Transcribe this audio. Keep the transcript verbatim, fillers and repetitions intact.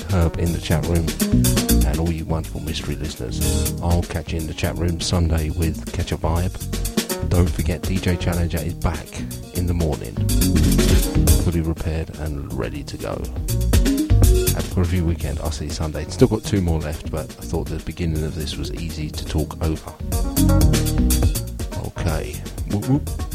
Herb in the chat room, and all you wonderful mystery listeners. I'll catch you in the chat room Sunday with Catch a Vibe. Don't forget, D J Challenger is back in the morning, fully repaired and ready to go. Have a review weekend. I'll see you Sunday. Still got two more left, but I thought the beginning of this was easy to talk over. Okay. Whoop, whoop.